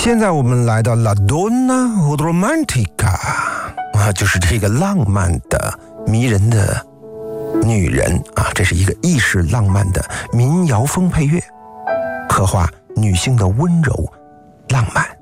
现在我们来到 La Donna Romantica 啊，就是这个浪漫的、迷人的女人啊，这是一个意式浪漫的民谣风配乐，刻画女性的温柔、浪漫。